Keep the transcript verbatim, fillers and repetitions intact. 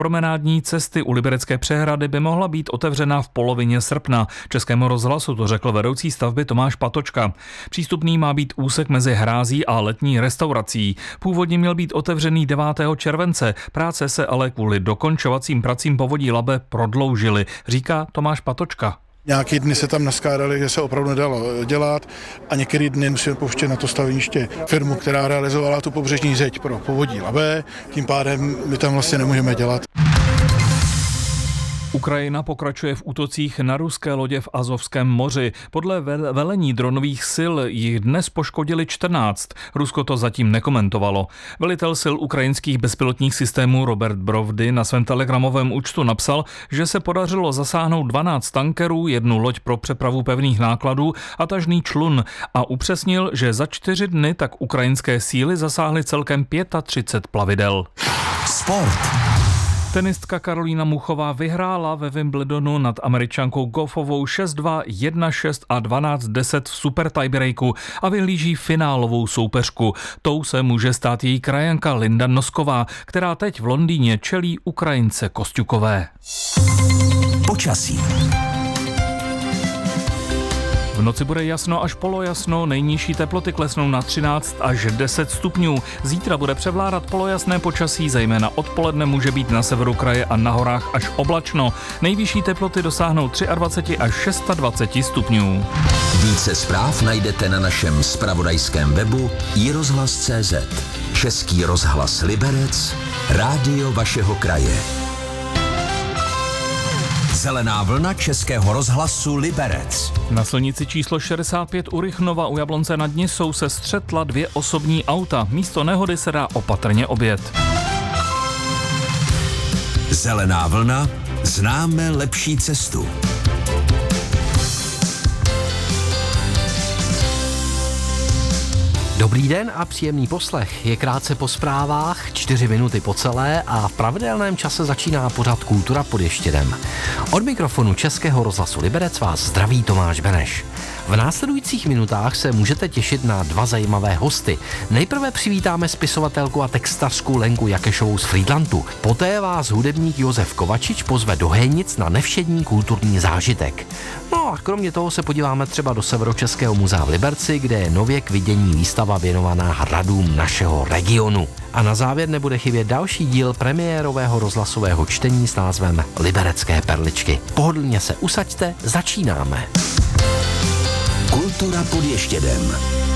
Promenádní cesty u Liberecké přehrady by mohla být otevřena v polovině srpna. Českému rozhlasu to řekl vedoucí stavby Tomáš Patočka. Přístupný má být úsek mezi hrází a letní restaurací. Původně měl být otevřený devátého července, práce se ale kvůli dokončovacím pracím povodí Labe prodloužily, říká Tomáš Patočka. Nějaký dny se tam naskládali, že se opravdu nedalo dělat a některé dny musíme pouštět na to staveniště firmu, která realizovala tu pobřežní zeď pro povodí Labe, tím pádem my tam vlastně nemůžeme dělat. Ukrajina pokračuje v útocích na ruské lodě v Azovském moři. Podle velení dronových sil jich dnes poškodili čtrnáct. Rusko to zatím nekomentovalo. Velitel sil ukrajinských bezpilotních systémů Robert Brovdy na svém telegramovém účtu napsal, že se podařilo zasáhnout dvanáct tankerů, jednu loď pro přepravu pevných nákladů a tažný člun a upřesnil, že za čtyři dny tak ukrajinské síly zasáhly celkem třicet pět plavidel. Sport. Tenistka Karolína Muchová vyhrála ve Wimbledonu nad Američankou Goffovou šest dva, jedna šest a dvanáct deset v super tiebreaku a vyhlíží finálovou soupeřku. Tou se může stát její krajanka Linda Nosková, která teď v Londýně čelí Ukrajince Kosťukové. Počasí. V noci bude jasno až polojasno, nejnižší teploty klesnou na třináct až deset stupňů. Zítra bude převládat polojasné počasí, zejména odpoledne může být na severu kraje a na horách až oblačno. Nejvyšší teploty dosáhnou dvacet tři až dvacet šest stupňů. Více zpráv najdete na našem zpravodajském webu i rozhlas tečka cé zet. Český rozhlas Liberec, rádio vašeho kraje. Zelená vlna Českého rozhlasu Liberec. Na silnici číslo šedesát pět u Rychnova u Jablonce nad Nisou se střetla dvě osobní auta. Místo nehody se dá opatrně objet. Zelená vlna, známe lepší cestu. Dobrý den a příjemný poslech. Je krátce po zprávách, čtyři minuty po celé a v pravidelném čase začíná pořad Kultura pod Ještědem. Od mikrofonu Českého rozhlasu Liberec vás zdraví Tomáš Beneš. V následujících minutách se můžete těšit na dva zajímavé hosty. Nejprve přivítáme spisovatelku a textařku Lenku Jakešovou z Frýdlantu. Poté vás hudebník Josef Kovačič pozve do Hejnic na nevšední kulturní zážitek. No a kromě toho se podíváme třeba do Severočeského muzea v Liberci, kde je nově k vidění výstava věnovaná hradům našeho regionu. A na závěr nebude chybět další díl premiérového rozhlasového čtení s názvem Liberecké perličky. Pohodlně se usaďte, začínáme. Kultura pod Ještědem.